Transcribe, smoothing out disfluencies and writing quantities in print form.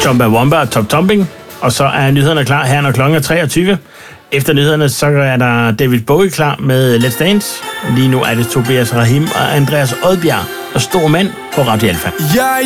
Chumbawamba og Top Tomping. Og så er nyhederne klar her, når klokken er 23. Efter nyhederne, så er der David Bowie klar med Let's Dance. Lige nu er det Tobias Rahim og Andreas Odbjerg og Stor Mand på Radio Alfa. Jeg